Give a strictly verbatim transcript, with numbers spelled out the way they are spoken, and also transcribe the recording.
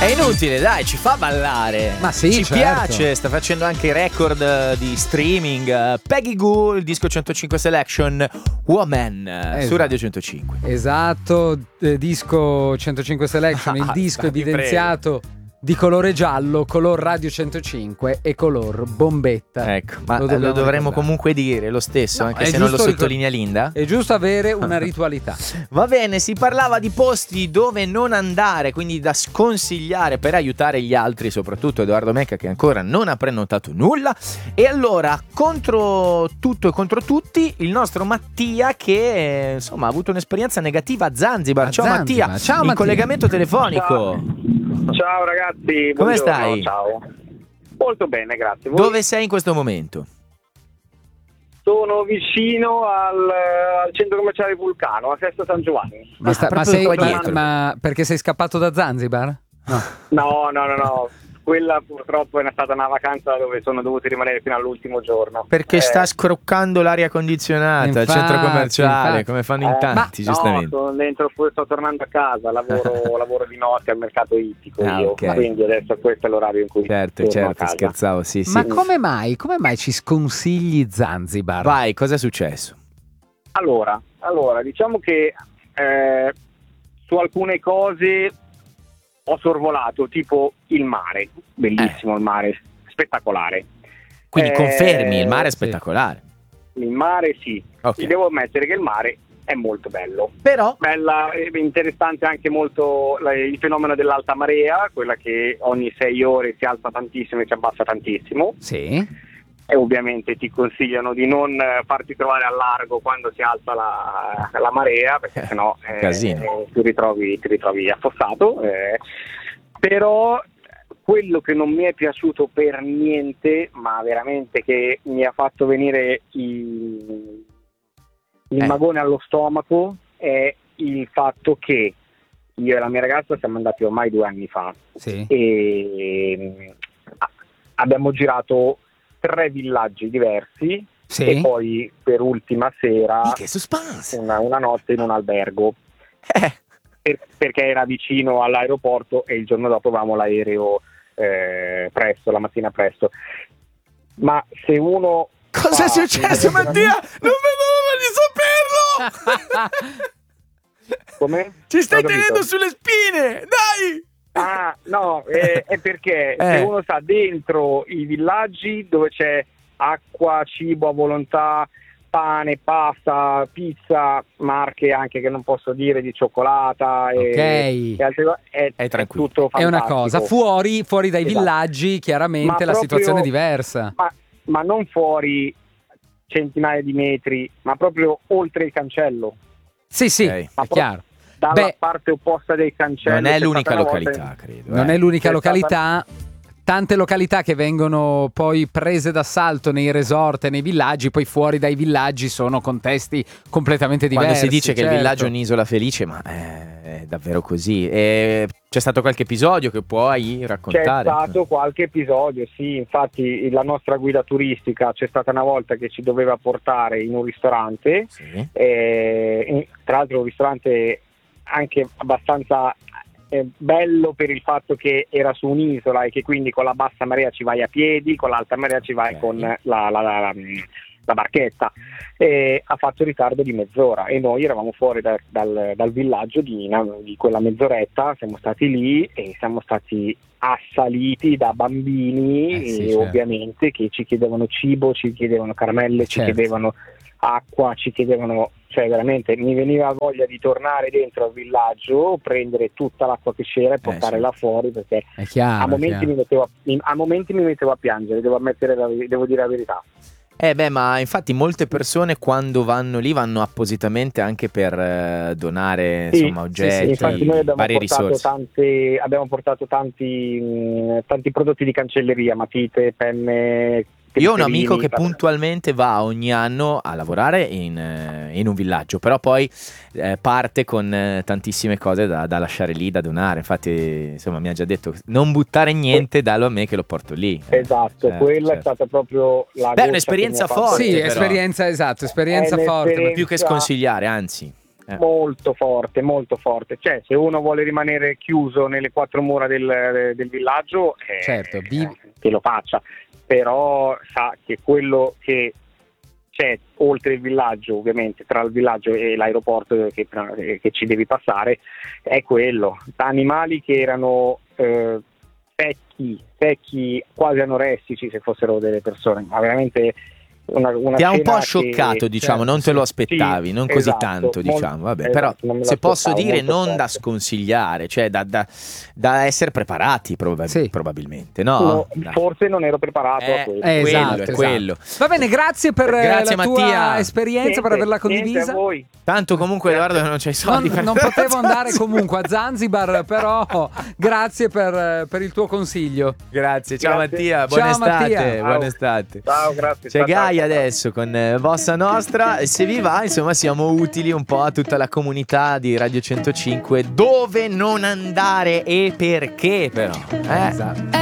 È inutile, dai, ci fa ballare. Ma sì, ci certo. piace, sta facendo anche i record eh, di streaming. eh, Peggy Goo, il disco centocinque Selection, Woman, eh, su Esatto. Radio centocinque. Esatto, eh, disco centocinque Selection, il disco Ti evidenziato di colore giallo, color Radio centocinque e color bombetta. Ecco, ma Lo lo, dobbiamo dovremmo ricordare. comunque dire lo stesso, No, anche è se non lo giusto ricor- sottolinea Linda. È giusto avere una ritualità. Va bene, si parlava di posti dove non andare, quindi da sconsigliare per aiutare gli altri, soprattutto Edoardo Mecca che ancora non ha prenotato nulla. E allora, contro tutto e contro tutti, il nostro Mattia che eh, insomma ha avuto un'esperienza negativa a Zanzibar. A Ciao Zanzibar. Mattia, Ciao, in Mattia. collegamento telefonico. Ciao ragazzi, Come buongiorno, stai? Ciao. Molto bene, grazie. Voi? Dove sei in questo momento? Sono vicino al, al centro commerciale Vulcano, a Sesto San Giovanni. Ma, sta- Ah, ma proprio sei, qua ma, dietro. ma perché sei scappato da Zanzibar? No. No, no, no, no. Quella purtroppo è stata una vacanza dove sono dovuto rimanere fino all'ultimo giorno. Perché Eh, sta scroccando l'aria condizionata al Infatti, centro commerciale, infatti. come fanno in eh, tanti, ma- giustamente. No, sono dentro, sto tornando a casa, lavoro, lavoro di notte al mercato ittico Ah, io, ok. quindi adesso questo è l'orario in cui Certo, torno a certo, casa. scherzavo, sì, sì. Ma come mai? Come mai ci sconsigli Zanzibar? Vai, cosa è successo? Allora, allora, diciamo che eh, su alcune cose ho sorvolato, tipo il mare, bellissimo il mare, spettacolare. Quindi Eh, confermi, il mare è sì. spettacolare. Il mare sì, Ok. ti devo ammettere che il mare è molto bello. Però, Bella, eh, interessante anche molto la- il fenomeno dell'alta marea, quella che ogni sei ore si alza tantissimo e si abbassa tantissimo. Sì. E ovviamente ti consigliano di non eh, farti trovare al largo quando si alza la, la marea, perché sennò eh, Casino. eh, ti, ritrovi, ti ritrovi affossato. eh. Però quello che non mi è piaciuto per niente, ma veramente che mi ha fatto venire il, il Eh. magone allo stomaco, è il fatto che io e la mia ragazza siamo andati ormai due anni fa Sì. e mm, a- abbiamo girato tre villaggi diversi Sì. e poi per ultima sera che suspense! una, una notte in un albergo Eh, per- perché era vicino all'aeroporto e il giorno dopo avevamo l'aereo eh, presto, la mattina presto. Ma se uno cosa è fa- successo, Mattia? Non vedo l'ora di saperlo! Come? Ci stai Non ho capito. tenendo sulle spine! Dai! Ah, no, eh, è perché Eh. se uno sta dentro i villaggi dove c'è acqua, cibo a volontà, pane, pasta, pizza, marche anche che non posso dire, di cioccolata e, Ok. e altre cose, è, È tranquillo. tutto È una fantastico. cosa. Fuori, fuori dai Esatto. villaggi, chiaramente Ma la proprio- situazione è diversa. Ma, ma non fuori centinaia di metri, ma proprio oltre il cancello, Sì, sì, Ok. è Ma pro- chiaro. dalla Beh, parte opposta del cancello. Non è c'è l'unica stata una volta- località, credo. non eh. è l'unica c'è località. Tante località che vengono poi prese d'assalto nei resort e nei villaggi, poi fuori dai villaggi sono contesti completamente diversi. Quando si dice che certo. il villaggio è un'isola felice, ma è, è davvero così. E c'è stato qualche episodio che puoi C'è raccontare? stato qualche episodio, sì, infatti la nostra guida turistica c'è stata una volta che ci doveva portare in un ristorante, Sì. eh, in- tra l'altro un ristorante anche abbastanza eh, bello per il fatto che era su un'isola e che quindi con la bassa marea ci vai a piedi, con l'alta marea ci vai Ok. con la, la, la, la- la barchetta. E ha fatto ritardo di mezz'ora e noi eravamo fuori da- dal, dal villaggio di, una- di quella mezz'oretta, siamo stati lì e siamo stati assaliti da bambini Eh sì, e certo. ovviamente che ci chiedevano cibo, ci chiedevano caramelle, ci Certo. chiedevano acqua, ci chiedevano, cioè veramente mi veniva voglia di tornare dentro al villaggio, prendere tutta l'acqua che c'era e portarla sì. fuori perché È chiaro. a momenti, chiaro. mi mettevo, a, a momenti mi mettevo a piangere, devo ammettere la, devo dire la verità. Eh beh, ma infatti molte persone quando vanno lì vanno appositamente anche per eh, donare Sì, insomma sì, oggetti, sì, infatti noi abbiamo varie portato, risorse. tante, abbiamo portato tanti, mh, tanti prodotti di cancelleria, matite, penne. Io ho un temperini, amico che pa- puntualmente va ogni anno a lavorare in, eh, in un villaggio, però poi eh, parte con eh, tantissime cose da, da lasciare lì, da donare. Infatti, insomma, mi ha già detto non buttare niente, dallo a me che lo porto lì. Eh, Esatto, certo, quella è certo. stata proprio la Beh, è goccia un'esperienza che mi ha fatto- forte. Sì, però. esperienza, esatto, esperienza È forte. un'esperienza- Più che sconsigliare, anzi. Eh. molto forte, molto forte. Cioè, se uno vuole rimanere chiuso nelle quattro mura del, del villaggio, eh, Certo, vi- che lo faccia, però sa che quello che c'è oltre il villaggio, ovviamente tra il villaggio e l'aeroporto che, che ci devi passare, è quello. Animali che erano eh, secchi, secchi, quasi anoressici se fossero delle persone, ma veramente una, una Ti ha un po' scena scioccato, che- diciamo, certo, non te sì. lo aspettavi, Sì, non così esatto, tanto, molto- diciamo. Vabbè, esatto, però non me lo se posso aspettavo, dire, molto non da forte. sconsigliare, cioè da, da- da essere preparati proba- Sì. probabilmente, no? No, Dai. forse non ero preparato Eh, a questo. Eh, quello, esatto, è esatto. quello. Va bene, grazie per Grazie, la tua Mattia. esperienza, Niente, per averla niente, condivisa. a voi. Tanto comunque Edoardo non c'hai soldi Non, per non potevo andare comunque a Zanzibar, però grazie per, per il tuo consiglio. Grazie, ciao Grazie. Mattia, buona Ciao, Mattia. estate, Ciao. buona estate. Ciao, grazie. C'è ciao, ciao, Gaia ciao. adesso con eh, Bossa Nostra e se vi va, insomma, siamo utili un po' a tutta la comunità di Radio centocinque. Dove non andare e perché però? Eh? Esatto.